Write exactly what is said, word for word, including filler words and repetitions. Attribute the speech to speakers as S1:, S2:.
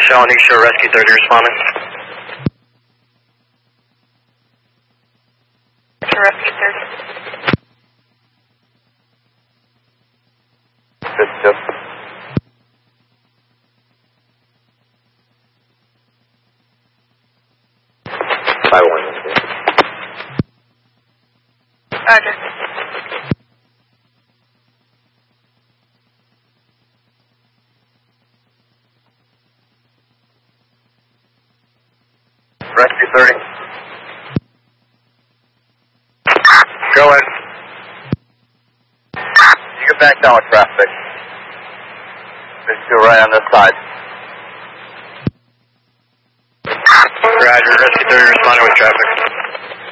S1: Shawnee Shore Rescue thirty responding.
S2: Rescue thirty.
S3: Good stuff. five one.
S2: Roger.
S3: Rescue thirty. Go in. You can back down with traffic. Just go right on this side.
S1: Roger, Rescue thirty responding with traffic.